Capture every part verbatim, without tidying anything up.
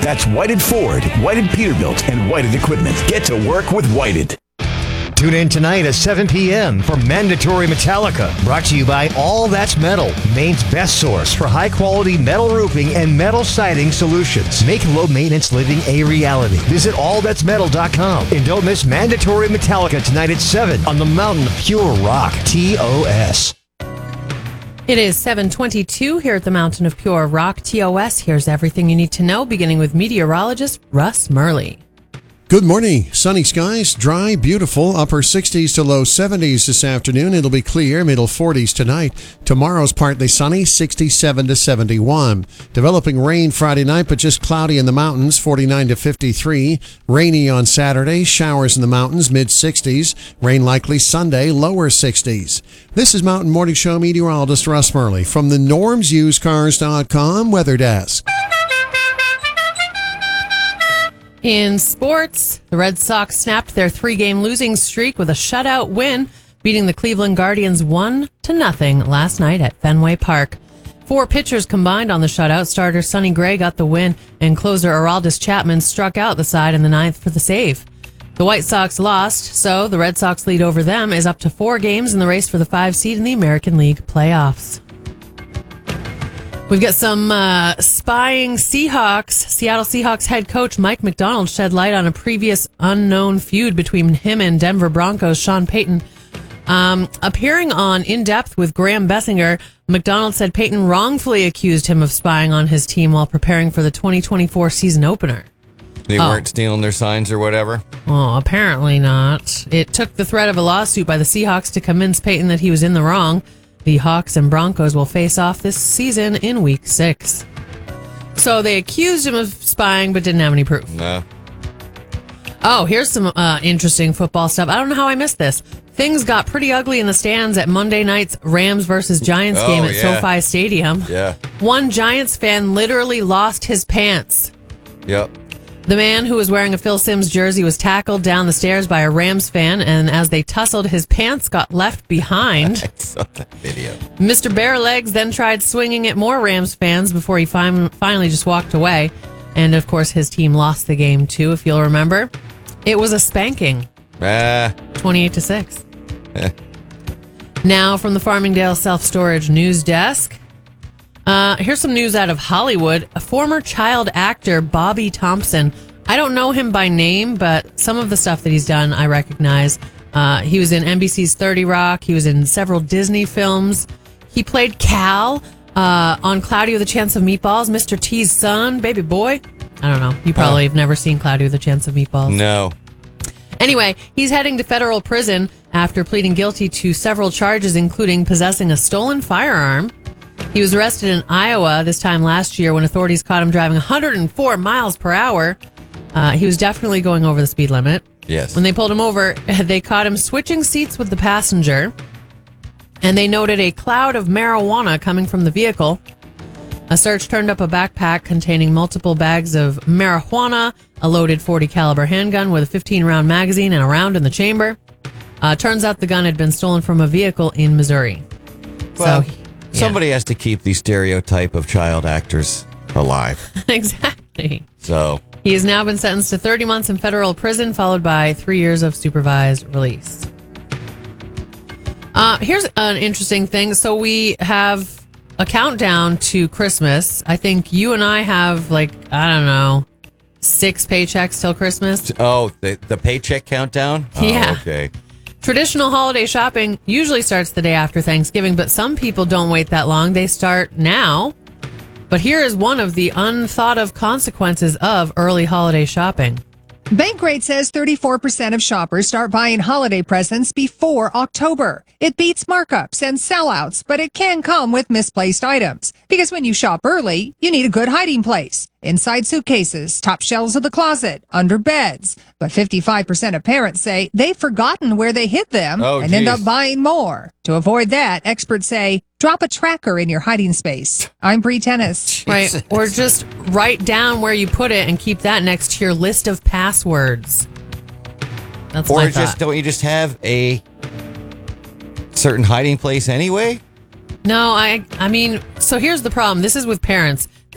That's Whited Ford, Whited Peterbilt, and Whited Equipment. Get to work with Whited. Tune in tonight at seven p.m. for Mandatory Metallica, brought to you by All That's Metal, Maine's best source for high-quality metal roofing and metal siding solutions. Make low-maintenance living a reality. Visit all that's metal dot com and don't miss Mandatory Metallica tonight at seven on the Mountain of Pure Rock, T O S. It is seven twenty-two here at the Mountain of Pure Rock, T O S. Here's everything you need to know, beginning with meteorologist Russ Murley. Good morning. Sunny skies, dry, beautiful, upper sixties to low seventies this afternoon. It'll be clear, middle forties tonight. Tomorrow's partly sunny, sixty-seven to seventy-one. Developing rain Friday night, but just cloudy in the mountains, forty-nine to fifty-three. Rainy on Saturday, showers in the mountains, mid sixties. Rain likely Sunday, lower sixties. This is Mountain Morning Show meteorologist Russ Murley from the norms used cars dot com Weather Desk. In sports, the Red Sox snapped their three-game losing streak with a shutout win, beating the Cleveland Guardians one to nothing last night at Fenway Park. Four pitchers combined on the shutout. Starter Sonny Gray got the win, and closer Aroldis Chapman struck out the side in the ninth for the save. The White Sox lost, so the Red Sox lead over them is up to four games in the race for the five seed in the American League playoffs. We've got some uh, spying Seahawks. Seattle Seahawks head coach Mike Macdonald shed light on a previous unknown feud between him and Denver Broncos Sean Payton. Um, appearing on In Depth with Graham Bessinger, Macdonald said Payton wrongfully accused him of spying on his team while preparing for the twenty twenty-four season opener. They oh. weren't stealing their signs or whatever? Oh, apparently not. It took the threat of a lawsuit by the Seahawks to convince Payton that he was in the wrong. The Hawks and Broncos will face off this season in week six. So they accused him of spying but didn't have any proof. No. Oh, here's some uh, interesting football stuff. I don't know how I missed this. Things got pretty ugly in the stands at Monday night's Rams versus Giants oh, game at yeah. SoFi Stadium. Yeah. One Giants fan literally lost his pants. Yep. The man who was wearing a Phil Simms jersey was tackled down the stairs by a Rams fan, and as they tussled, his pants got left behind. I saw that video. Mister Barelegs then tried swinging at more Rams fans before he fin- finally just walked away. And, of course, his team lost the game, too, if you'll remember. It was a spanking. Ah. twenty-eight to six. Eh. Now, from the Farmingdale Self-Storage News Desk. Uh, here's some news out of Hollywood. A former child actor, Bobby Thompson. I don't know him by name, but some of the stuff that he's done, I recognize. Uh, he was in N B C's thirty Rock. He was in several Disney films. He played Cal uh, on Cloudy with a Chance of Meatballs, Mister T's son, baby boy. I don't know. You probably huh. have never seen Cloudy with a Chance of Meatballs. No. Anyway, he's heading to federal prison after pleading guilty to several charges, including possessing a stolen firearm. He was arrested in Iowa this time last year when authorities caught him driving one hundred four miles per hour. Uh, he was definitely going over the speed limit. Yes. When they pulled him over, they caught him switching seats with the passenger, and they noted a cloud of marijuana coming from the vehicle. A search turned up a backpack containing multiple bags of marijuana, a loaded forty caliber handgun with a fifteen round magazine and a round in the chamber. Uh, turns out the gun had been stolen from a vehicle in Missouri. Well, so, yeah. Somebody has to keep the stereotype of child actors alive. Exactly. So he has now been sentenced to thirty months in federal prison, followed by three years of supervised release. Uh, here's an interesting thing. So we have a countdown to Christmas. I think you and I have, like, I don't know, six paychecks till Christmas. Oh, the, the paycheck countdown? Yeah. Oh, okay. Traditional holiday shopping usually starts the day after Thanksgiving, but some people don't wait that long. They start now. But here is one of the unthought of consequences of early holiday shopping. Bankrate says thirty-four percent of shoppers start buying holiday presents before October. It beats markups and sellouts, but it can come with misplaced items. Because when you shop early, you need a good hiding place. Inside suitcases, top shelves of the closet, under beds. But fifty-five percent of parents say they've forgotten where they hid them oh, and geez. end up buying more. To avoid that, experts say, drop a tracker in your hiding space. I'm Bree Tennis. Right. Or just write down where you put it and keep that next to your list of passwords. That's or my just thought. don't you just have a certain hiding place anyway? No, I I mean, so here's the problem. This is with parents.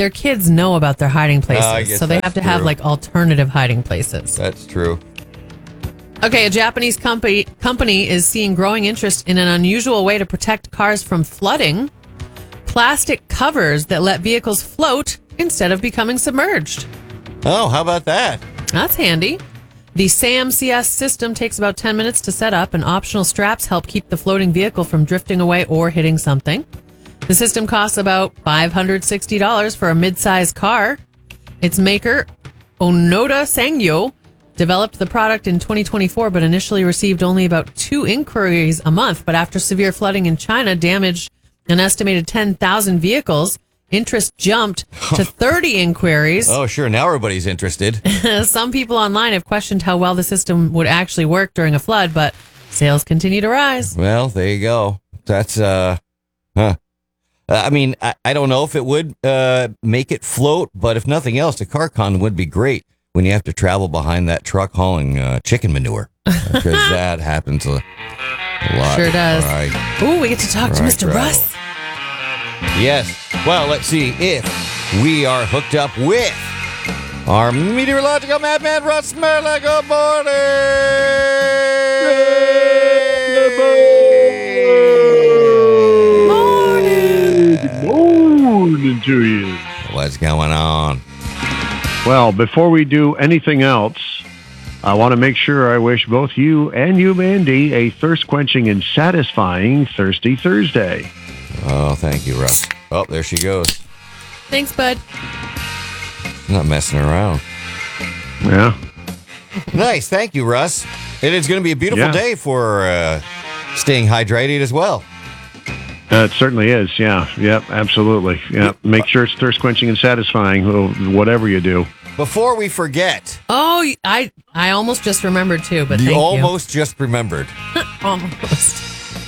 their kids know about their hiding places, I guess so they that's have to have true. like alternative hiding places. That's true. Okay, a Japanese company company is seeing growing interest in an unusual way to protect cars from flooding. Plastic covers that let vehicles float instead of becoming submerged. Oh, how about that? That's handy. The SAM C S system takes about ten minutes to set up, and optional straps help keep the floating vehicle from drifting away or hitting something. The system costs about five hundred sixty dollars for a mid-sized car. Its maker, Onoda Sangyo, developed the product in twenty twenty-four, but initially received only about two inquiries a month. But after severe flooding in China damaged an estimated ten thousand vehicles, interest jumped to thirty inquiries. Oh, sure. Now everybody's interested. Some people online have questioned how well the system would actually work during a flood, but sales continue to rise. Well, there you go. That's, uh, huh. I mean, I, I don't know if it would uh, make it float, but if nothing else, a car con would be great when you have to travel behind that truck hauling uh, chicken manure. Because that happens a, a lot. Sure does. All right. Ooh, we get to talk to Right, Mister right. Russ. Yes. Well, let's see if we are hooked up with our meteorological madman, Russ Merla. Good morning. Morning to you. What's going on? Well, before we do anything else, I want to make sure I wish both you and you, Mandy, a thirst-quenching and satisfying Thirsty Thursday. Oh, thank you, Russ. Oh, there she goes. Thanks, bud. Not messing around. Yeah. Nice. Thank you, Russ. It is going to be a beautiful Yeah. day for uh, staying hydrated as well. Uh, it certainly is. Yeah. Yep. Absolutely. Yeah. Make sure it's thirst-quenching and satisfying, whatever you do. Before we forget, Oh, I I almost just remembered too, but you thank almost just remembered. you. Almost.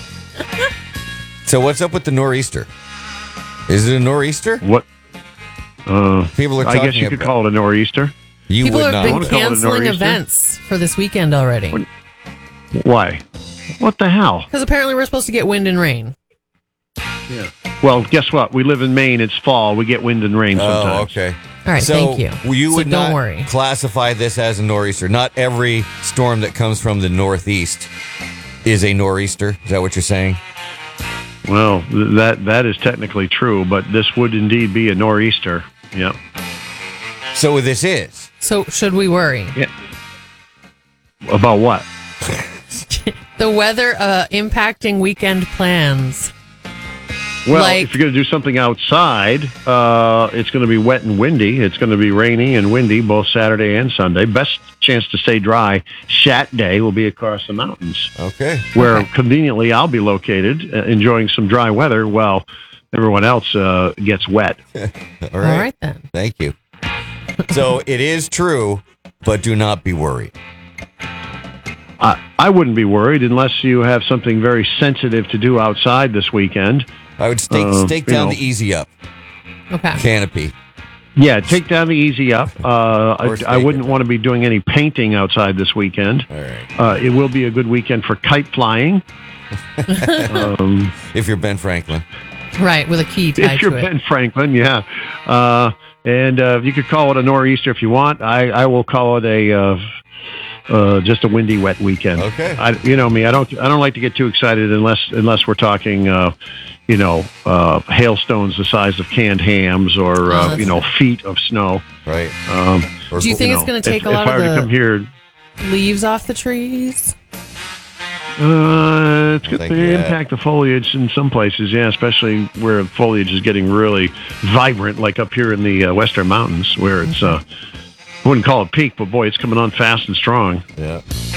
So what's up with the nor'easter? Is it a nor'easter? What? Uh, People are I talking guess you could about- call it a nor'easter. You People would have not. been wanna call it a canceling nor'easter? events for this weekend already. Why? What the hell? Because apparently we're supposed to get wind and rain. Well, guess what? We live in Maine. It's fall. We get wind and rain sometimes. Oh, okay. All right, so thank you. You So would don't not worry. classify this as a nor'easter. Not every storm that comes from the northeast is a nor'easter. Is that what you're saying? Well, th- that that is technically true, but this would indeed be a nor'easter. Yep. So this is. So should we worry? Yeah. About what? The weather uh, impacting weekend plans. Well, Like- if you're going to do something outside, uh, it's going to be wet and windy. It's going to be rainy and windy both Saturday and Sunday. Best chance to stay dry, Shat Day, will be across the mountains, Okay. where Okay. conveniently I'll be located, uh, enjoying some dry weather while everyone else uh, gets wet. All right. All right then. Thank you. So it is true, but do not be worried. I, I wouldn't be worried unless you have something very sensitive to do outside this weekend. I would stake, Uh, stake you down know. the easy up Okay. canopy. Yeah, take down the easy up. Uh, Or I, stake I wouldn't it. want to be doing any painting outside this weekend. All right. Uh, it will be a good weekend for kite flying. um, If you're Ben Franklin. Right, with a key tied if you're to it. Ben Franklin, yeah. Uh, and uh, you could call it a nor'easter if you want. I, I will call it a uh, uh, just a windy, wet weekend. Okay. I, you know me. I don't. I don't like to get too excited unless unless we're talking. Uh, you know, uh, hailstones the size of canned hams, or Oh, uh, that's you know, feet of snow. Right. Um, Or Do you think you it's know, going to take if, a lot if I of were to come the here, leaves off the trees? Uh, it's I going think, to yeah. impact the foliage in some places, yeah, especially where foliage is getting really vibrant, like up here in the uh, Western Mountains, where it's, uh, I wouldn't call it peak, but boy, it's coming on fast and strong. Yeah.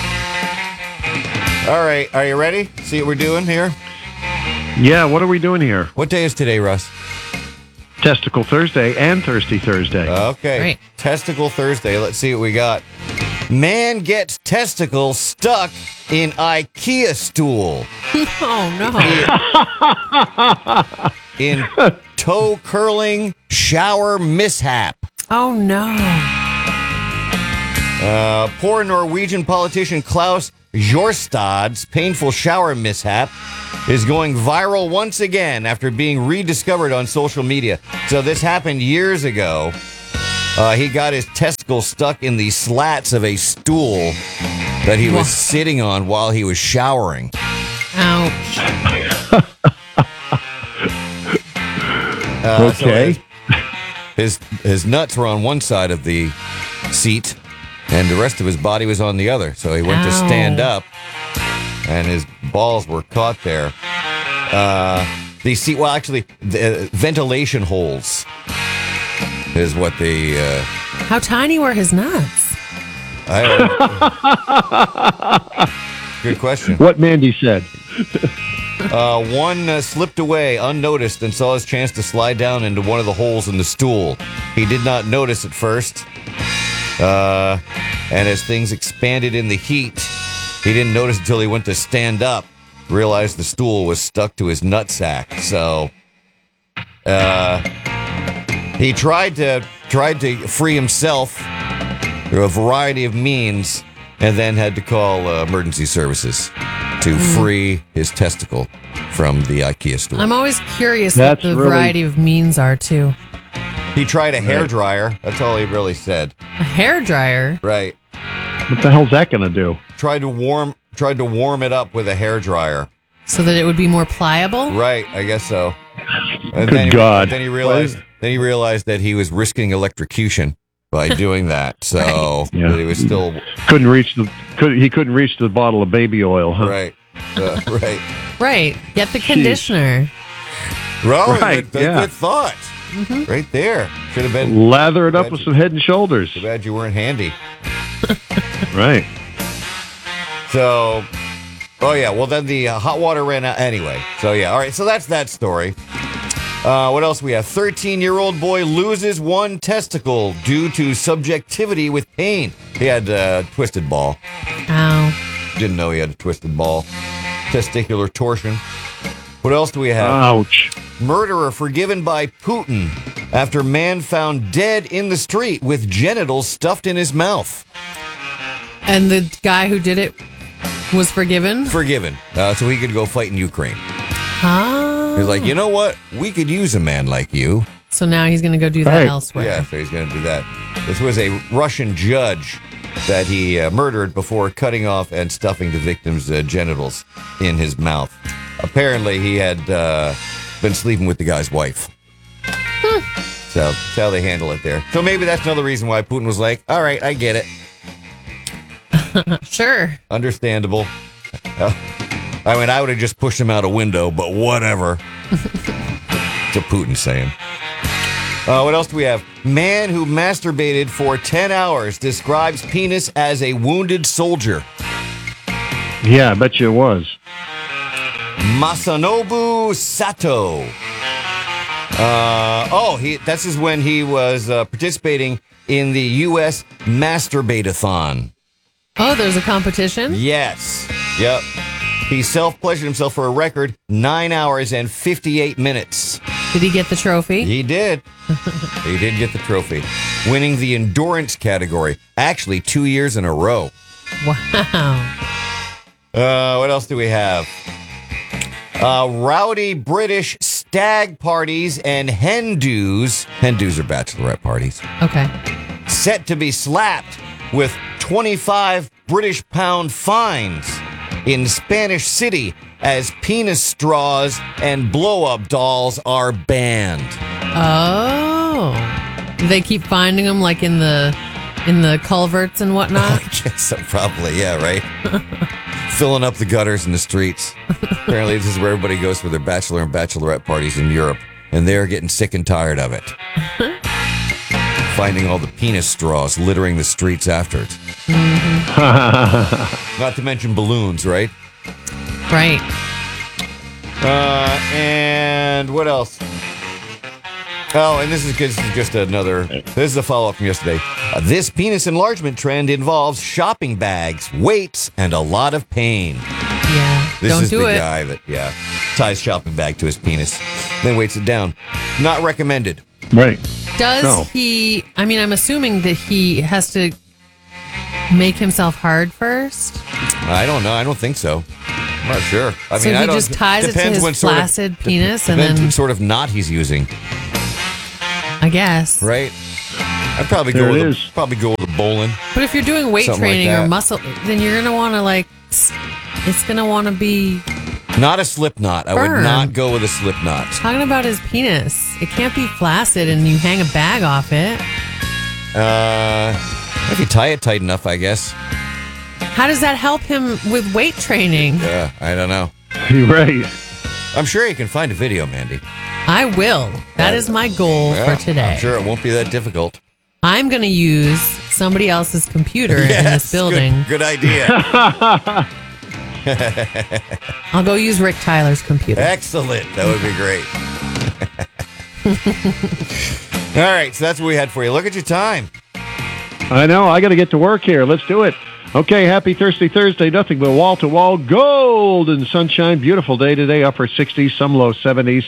All right. Are you ready? See what we're doing here? Yeah, what are we doing here? What day is today, Russ? Testicle Thursday and Thirsty Thursday. Okay. Right. Testicle Thursday. Let's see what we got. Man gets testicle stuck in IKEA stool Oh, no. in toe curling shower mishap. Oh, no. Uh, poor Norwegian politician Klaus Jorstad's painful shower mishap is going viral once again after being rediscovered on social media. So this happened years ago. Uh, he got his testicles stuck in the slats of a stool that he was sitting on while he was showering. Ouch. Uh, so Okay. his, his his nuts were on one side of the seat, and the rest of his body was on the other. So he went to Ow. stand up, and his balls were caught there. Uh, the seat, well, actually, the uh, ventilation holes is what the. Uh, How tiny were his nuts? I, good question. What Mandy said. Uh, one uh, slipped away unnoticed and saw his chance to slide down into one of the holes in the stool. He did not notice at first. Uh, and as things expanded in the heat, he didn't notice until he went to stand up, realized the stool was stuck to his nutsack. So, uh, he tried to tried to free himself through a variety of means, and then had to call uh, emergency services to free his testicle from the IKEA store. I'm always curious That's what the really- variety of means are, too. He tried a hairdryer. That's all he really said. A hairdryer? Right. What the hell's that going to do? Tried to warm tried to warm it up with a hairdryer. So that it would be more pliable? Right, I guess so. And Good then he, God. Then he realized then he realized that he was risking electrocution by doing that. So Yeah. but he was still Couldn't reach the. Could, he couldn't reach the bottle of baby oil, huh? right. Uh, right. Right. Get the conditioner. Well, Right, good, good, yeah. good thought. Right there. Should have been. Lather it up with some Head and Shoulders. Too bad you weren't handy. Right. So, oh yeah. Well, then the uh, hot water ran out anyway. So yeah. All right. So that's that story. Uh, what else we have? thirteen-year-old boy loses one testicle due to subjectivity with pain. He had a twisted ball. Ow. Didn't know he had a twisted ball. Testicular torsion. What else do we have? Ouch. Murderer forgiven by Putin after man found dead in the street with genitals stuffed in his mouth. And the guy who did it was forgiven? Forgiven. Uh, so he could go fight in Ukraine. Ah. He's like, you know what? We could use a man like you. So now he's going to go do that Right. elsewhere. Yeah, so he's going to do that. This was a Russian judge that he uh, murdered before cutting off and stuffing the victim's uh, genitals in his mouth. Apparently, he had uh, been sleeping with the guy's wife. So that's how they handle it there. So maybe that's another reason why Putin was like, all right, I get it. Sure. Understandable. Uh, I mean, I would have just pushed him out a window, but whatever. That's what Putin's saying. Uh, what else do we have? Man who masturbated for ten hours describes penis as a wounded soldier. Yeah, I bet you it was. Masanobu Sato. Uh, oh, he. This is when he was uh, participating in the U S Masturbate-a-thon. Oh, there's a competition? Yes. Yep. He self-pleasured himself for a record nine hours and fifty-eight minutes. Did he get the trophy? He did. He did get the trophy, winning the endurance category. Actually, two years in a row. Wow. Uh, what else do we have? Uh, rowdy British stag parties and hen do's. Hen do's are bachelorette parties. Okay. Set to be slapped with twenty-five British pound fines in Spanish City as penis straws and blow-up dolls are banned. Oh. Do they keep finding them like in the in the culverts and whatnot? I guess so, probably, yeah, right? Filling up the gutters in the streets. Apparently, this is where everybody goes for their bachelor and bachelorette parties in Europe, and they're getting sick and tired of it. Finding all the penis straws littering the streets after it. Mm-hmm. Not to mention balloons, right? Right. Uh, and what else? Oh, and this is, this is just another, this is a follow-up from yesterday. Uh, this penis enlargement trend involves shopping bags, weights, and a lot of pain. Yeah. This Don't is do the it. guy that, yeah, ties shopping bag to his penis, then weights it down. Not recommended. Right. Does No. he, I mean, I'm assuming that he has to make himself hard first. I don't know. I don't think so. I'm not sure. I So mean, he I don't, just ties it to depends his when sort of- flaccid penis and depends then- what sort of knot he's using, I guess. right? I'd probably There go with it a, is. probably go with a bowling. But if you're doing weight Something like training that. or muscle, then you're gonna want to like, s- it's gonna want to be Not a slip knot. I would Firm. not go with a slip knot. talking about his penis. It can't be flaccid and you hang a bag off it. Uh, if you tie it tight enough, I guess. How does that help him with weight training? Yeah, I don't know. You're right. I'm sure you can find a video, Mandy. I will. That is my goal Yeah, for today. I'm sure it won't be that difficult. I'm going to use somebody else's computer in Yes, this building. Good, good idea. I'll go use Rick Tyler's computer. Excellent. That would be great. All right, so that's what we had for you. Look at your time. I know. I got to get to work here. Let's do it. Okay, happy Thirsty Thursday. Nothing but wall-to-wall golden sunshine. Beautiful day today. Upper sixties, some low seventies.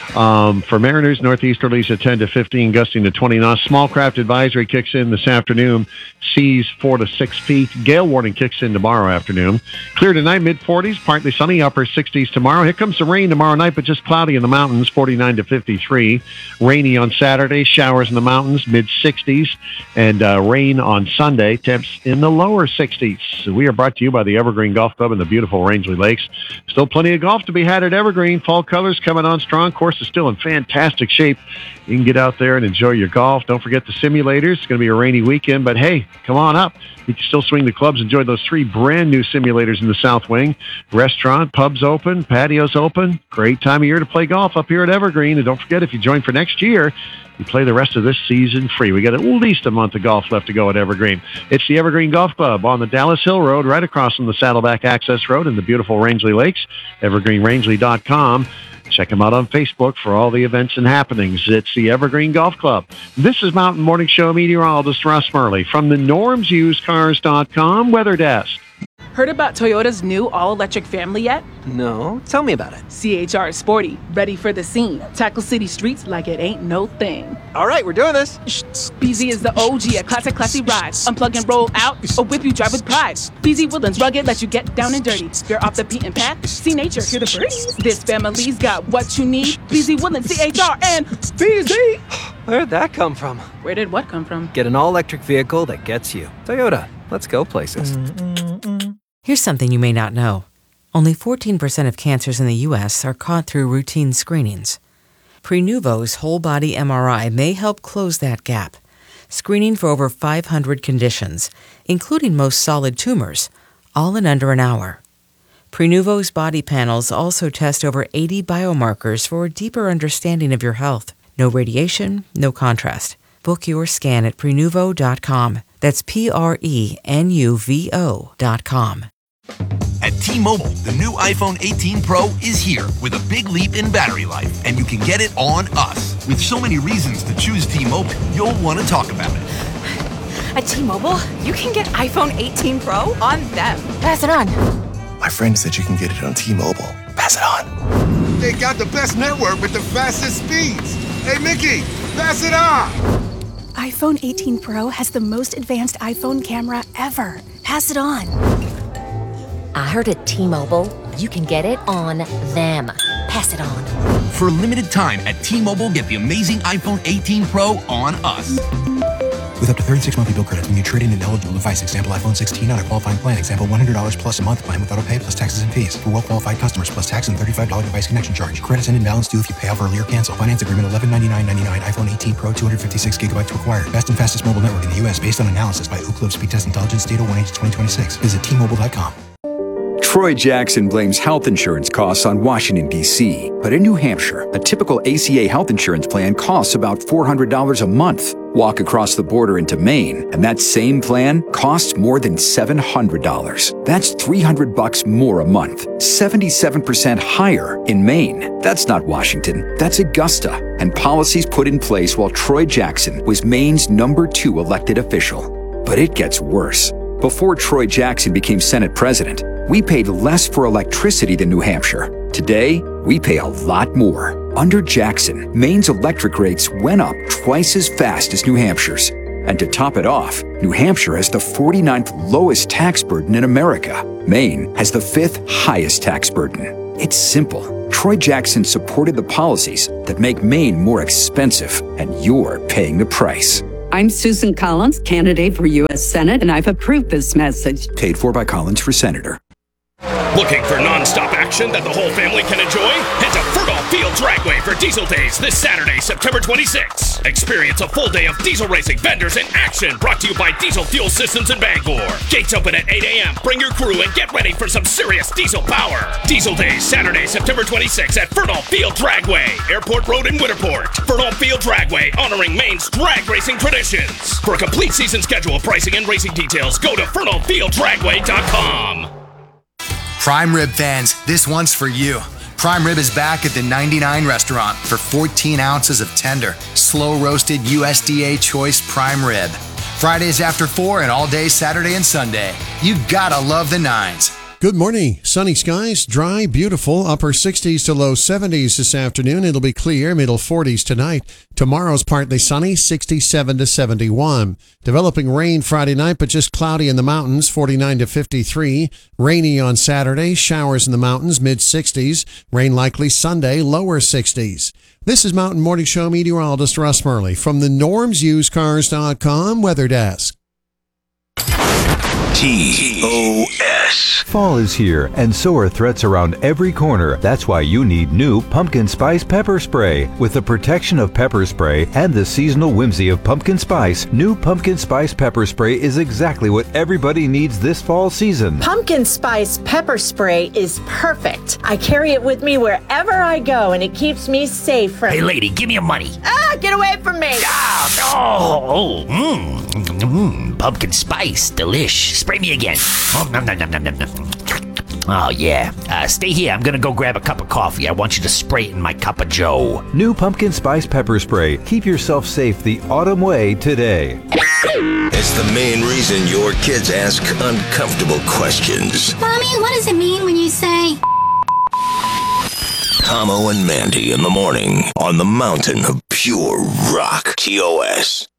Um, for Mariners, northeasterlies at ten to fifteen, gusting to twenty knots. Small craft advisory kicks in this afternoon. Seas four to six feet. Gale warning kicks in tomorrow afternoon. Clear tonight, mid-forties, partly sunny, upper sixties tomorrow. Here comes the rain tomorrow night, but just cloudy in the mountains, forty-nine to fifty-three. Rainy on Saturday, showers in the mountains, mid-sixties, and uh, rain on Sunday, temps in the lower sixties. We are brought to you by the Evergreen Golf Club in the beautiful Rangeley Lakes. Still plenty of golf to be had at Evergreen. Fall colors coming on strong. Course is still in fantastic shape. You can get out there and enjoy your golf. Don't forget the simulators. It's going to be a rainy weekend, but hey, come on up. You can still swing the clubs. Enjoy those three brand new simulators in the South Wing. Restaurant, pubs open, patios open. Great time of year to play golf up here at Evergreen. And don't forget, if you join for next year, you play the rest of this season free. We got at least a month of golf left to go at Evergreen. It's the Evergreen Golf Club on the Dallas Hill Road, right across from the Saddleback Access Road in the beautiful Rangeley Lakes. evergreen rangeley dot com. Check them out on Facebook for all the events and happenings. It's the Evergreen Golf Club. This is Mountain Morning Show meteorologist Russ Murley from the norms used cars dot com Weather Desk. Heard about Toyota's new all-electric family yet? No, tell me about it. C H R is sporty, ready for the scene. Tackle city streets like it ain't no thing. All right, we're doing this. B Z is the O G, a classic, classy ride. Unplug and roll out, or whip you drive with pride. B Z Woodlands rugged, let you get down and dirty. You're off the beaten path, see nature, hear the birds. This family's got what you need. B Z Woodlands, C H R, and B Z. Where'd that come from? Where did what come from? Get an all-electric vehicle that gets you. Toyota, let's go places. Here's something you may not know. Only fourteen percent of cancers in the U S are caught through routine screenings. Prenuvo's whole-body M R I may help close that gap, screening for over five hundred conditions, including most solid tumors, all in under an hour. Prenuvo's body panels also test over eighty biomarkers for a deeper understanding of your health. No radiation, no contrast. Book your scan at prenuvo dot com. That's P R E N U V O dot com. At T-Mobile, the new iPhone eighteen Pro is here with a big leap in battery life, and you can get it on us. With so many reasons to choose T-Mobile, you'll want to talk about it. At T-Mobile, you can get iPhone eighteen Pro on them. Pass it on. My friend said you can get it on T-Mobile. Pass it on. They got the best network with the fastest speeds. Hey, Mickey, pass it on. iPhone eighteen Pro has the most advanced iPhone camera ever. Pass it on. I heard at T-Mobile, you can get it on them. Pass it on. For a limited time at T-Mobile, get the amazing iPhone eighteen Pro on us. With up to thirty-six monthly bill credits when you trade in an eligible device. Example iPhone sixteen on a qualifying plan. Example one hundred dollars plus a month plan with auto pay plus taxes and fees. For well-qualified customers plus tax and thirty-five dollars device connection charge. Credits and imbalance due if you pay off early or cancel. Finance agreement eleven ninety-nine ninety-nine. iPhone eighteen Pro two hundred fifty-six gigabytes required. Best and fastest mobile network in the U S based on analysis by Ookla Speed Test Intelligence Data one H twenty twenty-six. Visit T Mobile dot com. Troy Jackson blames health insurance costs on Washington, D C But in New Hampshire, a typical A C A health insurance plan costs about four hundred dollars a month. Walk across the border into Maine, and that same plan costs more than seven hundred dollars. That's three hundred bucks more a month. seventy-seven percent higher in Maine. That's not Washington. That's Augusta. And policies put in place while Troy Jackson was Maine's number two elected official. But it gets worse. Before Troy Jackson became Senate president, we paid less for electricity than New Hampshire. Today, we pay a lot more. Under Jackson, Maine's electric rates went up twice as fast as New Hampshire's. And to top it off, New Hampshire has the forty-ninth lowest tax burden in America. Maine has the fifth highest tax burden. It's simple. Troy Jackson supported the policies that make Maine more expensive, and you're paying the price. I'm Susan Collins, candidate for U S Senate, and I've approved this message. Paid for by Collins for Senator. Looking for non-stop action that the whole family can enjoy? Head to Fertile Field Dragway for Diesel Days this Saturday, September twenty-sixth. Experience a full day of diesel racing vendors in action, brought to you by Diesel Fuel Systems in Bangor. Gates open at eight a.m. Bring your crew and get ready for some serious diesel power. Diesel Days, Saturday, September twenty-sixth at Fertile Field Dragway, Airport Road in Winterport. Fertile Field Dragway, honoring Maine's drag racing traditions. For a complete season schedule, pricing, and racing details, go to fertile field dragway dot com. Prime Rib fans, this one's for you. Prime Rib is back at the ninety-nine restaurant for fourteen ounces of tender, slow-roasted U S D A choice prime rib. Fridays after four and all day Saturday and Sunday. You gotta love the nines. Good morning. Sunny skies, dry, beautiful, upper sixties to low seventies this afternoon. It'll be clear, middle forties tonight. Tomorrow's partly sunny, sixty-seven to seventy-one. Developing rain Friday night, but just cloudy in the mountains, forty-nine to fifty-three. Rainy on Saturday, showers in the mountains, mid sixties. Rain likely Sunday, lower sixties. This is Mountain Morning Show meteorologist Russ Murley from the norms used cars dot com Weather Desk. T O S. Fall is here, and so are threats around every corner. That's why you need new Pumpkin Spice Pepper Spray. With the protection of pepper spray and the seasonal whimsy of pumpkin spice, new Pumpkin Spice Pepper Spray is exactly what everybody needs this fall season. Pumpkin Spice Pepper Spray is perfect. I carry it with me wherever I go, and it keeps me safe from... Hey, lady, give me your money. Ah, get away from me! Ah, oh, oh, mmm, mmm, pumpkin spice, delish. Spray me again. Oh, nom, nom, nom, nom, nom, nom. Oh, yeah. Uh, stay here. I'm going to go grab a cup of coffee. I want you to spray it in my cup of joe. New Pumpkin Spice Pepper Spray. Keep yourself safe the autumn way today. It's the main reason your kids ask uncomfortable questions. Mommy, what does it mean when you say... Tomo and Mandy in the morning on the mountain of pure rock. T O S.